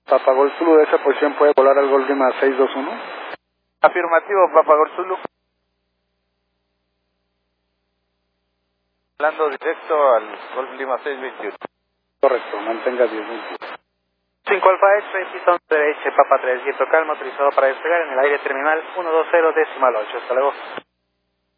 Papa Golf Zulu, de esa posición puede volar al Golf Lima 621. Afirmativo, Papa Golf Zulu. Volando directo al Golf Lima 621. Correcto, mantenga 1021. 5 Alfa X-Ray, Python derecha, Papa 3, viento calma, autorizado para despegar en el aire terminal 120.8. Hasta luego.